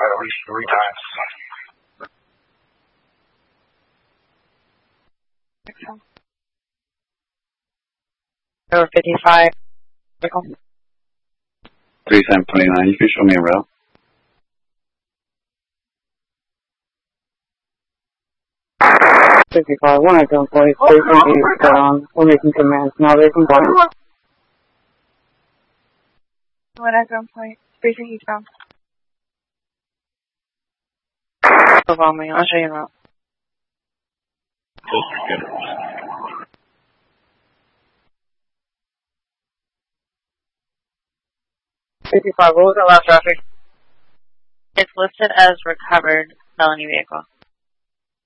at least 3 times. Over 55. 3729, you can show me a route. One of them boys, we're making commands now, they're compliant. One at gunpoint, briefing eastbound. Follow me, I'll show you a route. 55, what was that last traffic? It's listed as recovered felony vehicle.